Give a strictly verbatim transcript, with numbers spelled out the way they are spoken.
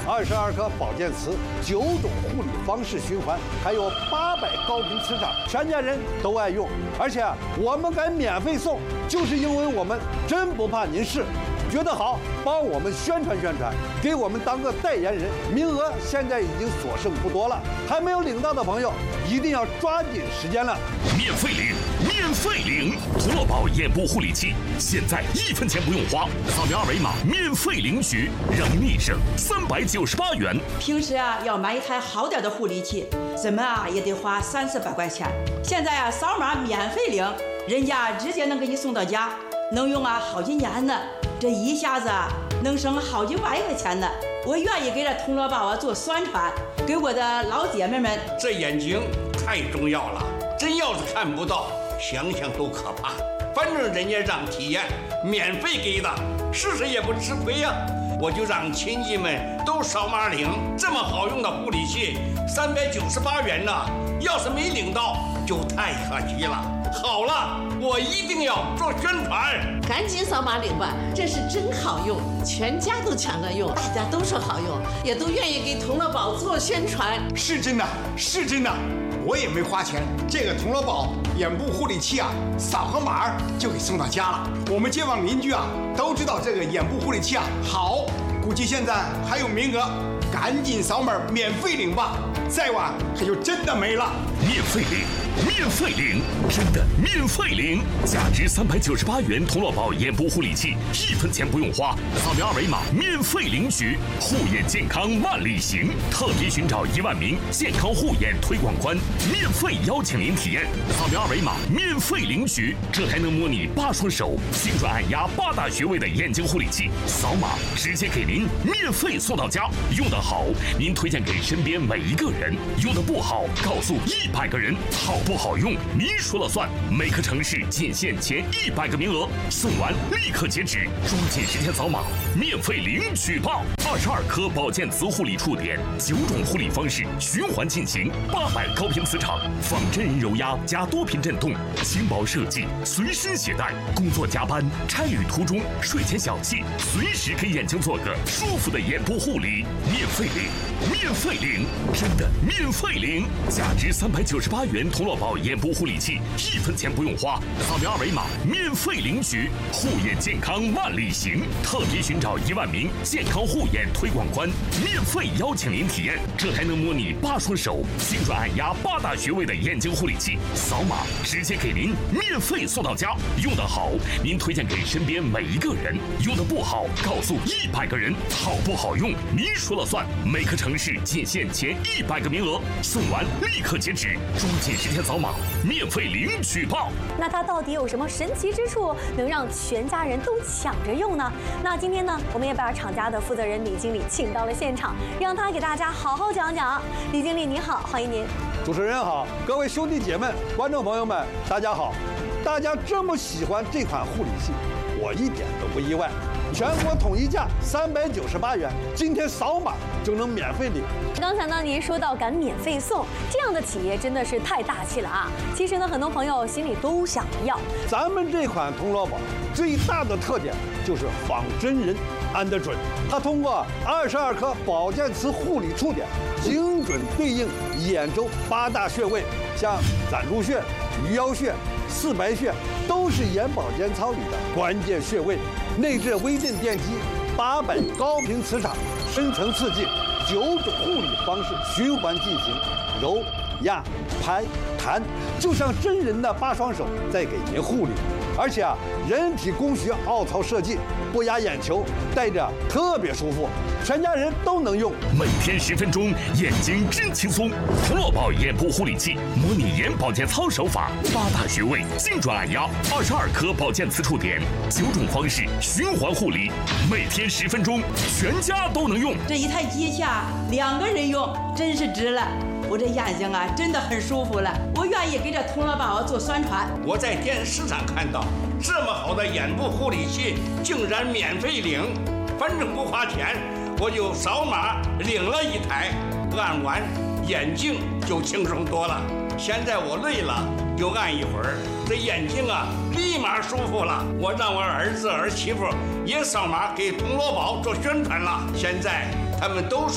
二十二颗保健词，九种护理方式循环，还有八百高频磁场，全家人都爱用。而且我们敢免费送，就是因为我们真不怕您试。觉得好，帮我们宣传宣传，给我们当个代言人。名额现在已经所剩不多了，还没有领到的朋友一定要抓紧时间了。 免费领，免费领！童乐宝眼部护理器，现在一分钱不用花，扫描二维码免费领取，让你一省三百九十八元。 平时啊，要买一台好点的护理器，怎么啊也得花三四百块钱。现在啊，扫码免费领，人家直接能给你送到家，能用啊好几年呢。这一下子啊，能省好几万块钱呢！我愿意给这童乐宝啊做宣传，给我的老姐妹们。 这眼睛太重要了，真要是看不到，想想都可怕。反正人家让体验，免费给的，试试也不吃亏呀、啊。我就让亲戚们都扫码领，这么好用的护理器，三百九十八元呢。要是没领到，就太可惜了。好了，我一定要做宣传， 赶紧扫码领吧！这是真好用，全家都抢着用，大家都说好用，也都愿意给童乐宝做宣传。 是真的，是真的，我也没花钱。这个童乐宝眼部护理器啊，扫个码就给送到家了。我们街坊邻居啊都知道这个眼部护理器啊好，估计现在还有名额，赶紧扫码免费领吧，再晚可就真的没了。 免费领，免费领，真的免费领！价值三百九十八元童乐宝眼部护理器，一分钱不用花，扫描二维码免费领取。护眼健康万里行，特别寻找一万名健康护眼推广官，免费邀请您体验。扫描二维码免费领取，这还能模拟八双手、精准按压八大穴位的眼睛护理器，扫码直接给您免费送到家。用得好，您推荐给身边每一个人；用得不好，告诉一百个人。好不好用，您说了算。每个城市仅限前一百个名额，送完立刻截止，抓紧时间扫码，免费领取吧！二十二颗保健磁护理触点，九种护理方式循环进行，八百高频磁场，仿真人揉压加多频震动，轻薄设计，随身携带。工作加班、差旅途中、睡前小憩，随时给眼睛做个舒服的眼部护理，免费领，免费领，真的免费领！价值三百九十八元童乐宝眼部护理器，一分钱不用花，扫描二维码免费领取。护眼健康万里行，特别寻找一万名健康护眼推广官，免费邀请您体验。这还能模拟八双手、精准按压八大穴位的眼睛护理器，扫码直接给您免费送到家。用得好，您推荐给身边每一个人；用得不好，告诉一百个人。好不好用，您说了算。每个城市仅限前一百个名额，送完立刻截止，抓紧时间扫码，免费领取吧！ 那它到底有什么神奇之处，能让全家人都抢着用呢？那今天呢，我们也把厂家的负责人李经理请到了现场，让他给大家好好讲讲。李经理你好，欢迎您。 主持人好，各位兄弟姐妹、观众朋友们，大家好！大家这么喜欢这款护理器，我一点都不意外。全国统一价三百九十八元，今天扫码就能免费领。 刚才呢，您说到敢免费送，这样的企业真的是太大气了啊！其实呢，很多朋友心里都想要。 咱们这款童乐宝最大的特点就是仿真人安得准，它通过二十二颗保健磁护理触点，精准对应眼周八大穴位，像攒竹穴、鱼腰穴、四白穴，都是眼保健操里的关键穴位。内置微震电机，八百高频磁场，深层刺激，九种护理方式循环进行，揉、压、拍、弹，就像真人的八双手在给您护理。而且啊，人体工学凹槽设计，不压眼球，戴着特别舒服，全家人都能用。 每天十分钟，眼睛真轻松。童乐宝眼部护理器，模拟眼保健操手法，八大穴位精准按压，二十二颗保健磁触点，九种方式循环护理，每天十分钟，全家都能用。 这一台机器啊，两个人用真是值了。我这眼睛啊，真的很舒服了。我愿意给这童乐宝做宣传。 我在电视上看到这么好的眼部护理器，竟然免费领，反正不花钱，我就扫码领了一台，按完眼睛就轻松多了。现在我累了，就按一会儿，这眼睛啊立马舒服了。我让我儿子儿媳妇也扫码给童乐宝做宣传了，现在他们都说